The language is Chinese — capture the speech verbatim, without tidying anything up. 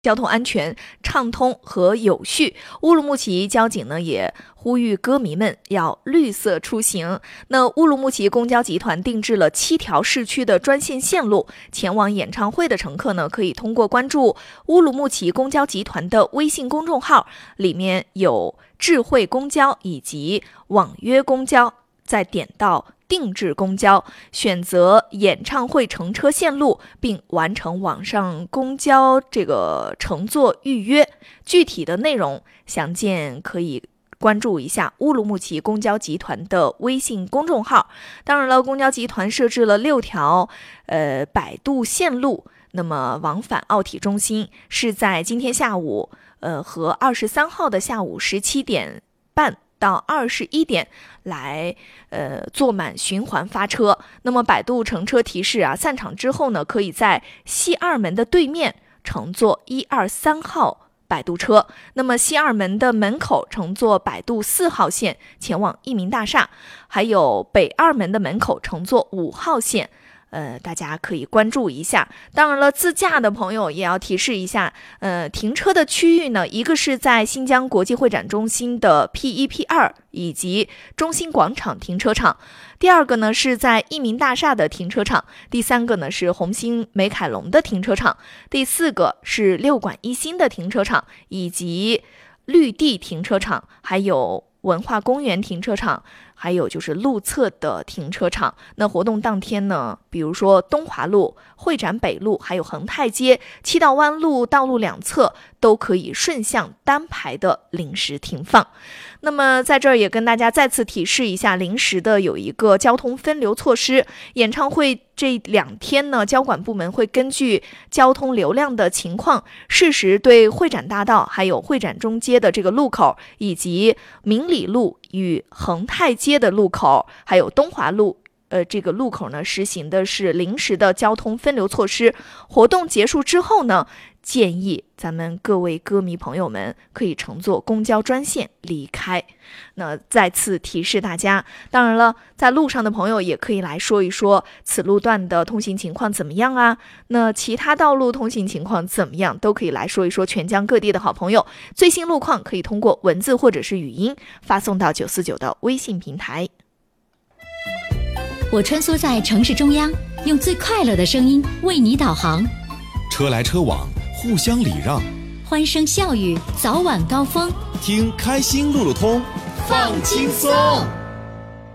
交通安全畅通和有序。乌鲁木齐交警呢也呼吁歌迷们要绿色出行。那乌鲁木齐公交集团定制了七条市区的专线线路，前往演唱会的乘客呢可以通过关注乌鲁木齐公交集团的微信公众号，里面有智慧公交以及网约公交，再点到定制公交，选择演唱会乘车线路，并完成网上公交这个乘坐预约。具体的内容详见可以关注一下乌鲁木齐公交集团的微信公众号。当然了，公交集团设置了六条呃摆渡线路，那么往返奥体中心是在今天下午呃和二十三号的下午十七点半到二十一点来呃坐满循环发车。那么摆渡乘车提示啊，散场之后呢，可以在西二门的对面乘坐一二三号摆渡车，那么西二门的门口乘坐摆渡四号线前往益民大厦，还有北二门的门口乘坐五号线。呃，大家可以关注一下。当然了，自驾的朋友也要提示一下，呃，停车的区域呢，一个是在新疆国际会展中心的 P 一 P 二 以及中心广场停车场，第二个呢是在益民大厦的停车场，第三个呢是红星美凯龙的停车场，第四个是六馆一新的停车场，以及绿地停车场，还有文化公园停车场，还有就是路侧的停车场。那活动当天呢，比如说东华路、会展北路，还有恒泰街、七道湾路道路两侧都可以顺向单排的临时停放。那么在这儿也跟大家再次提示一下，临时的有一个交通分流措施。演唱会这两天呢，交管部门会根据交通流量的情况，适时对会展大道、还有会展中街的这个路口，以及明理路与恒泰街的路口，还有东华路呃，这个路口呢，实行的是临时的交通分流措施。活动结束之后呢，建议咱们各位歌迷朋友们可以乘坐公交专线离开。那再次提示大家，当然了，在路上的朋友也可以来说一说此路段的通行情况怎么样啊？那其他道路通行情况怎么样，都可以来说一说。全疆各地的好朋友，最新路况可以通过文字或者是语音发送到九四九的微信平台。 我穿梭在城市中央，用最快乐的声音为你导航。 车来车往，互相礼让， 欢声笑语，早晚高峰。 听开心路路通， 放轻松。